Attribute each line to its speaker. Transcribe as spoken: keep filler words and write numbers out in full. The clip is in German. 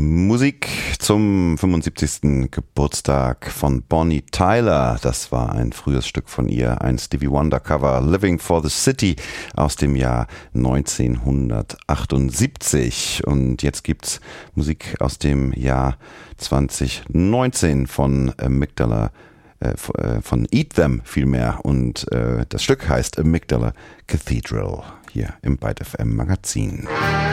Speaker 1: Musik zum fünfundsiebzigsten Geburtstag von Bonnie Tyler. Das war ein frühes Stück von ihr, ein Stevie Wonder Cover, Living for the City aus dem Jahr neunzehnhundertachtundsiebzig. Und jetzt gibt's Musik aus dem Jahr zwanzig neunzehn von Amygdala, äh, von Eat Them vielmehr. Und äh, das Stück heißt Amygdala Cathedral hier im Byte F M Magazin.